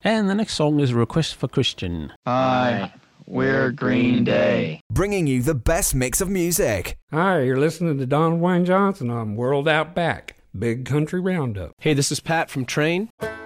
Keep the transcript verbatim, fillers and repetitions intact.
And the next song is a request for Christian. Hi, we're Green Day. Bringing you the best mix of music. Hi, you're listening to Don Wayne Johnson on World Out Back, Big Country Roundup. Hey, this is Pat from Train.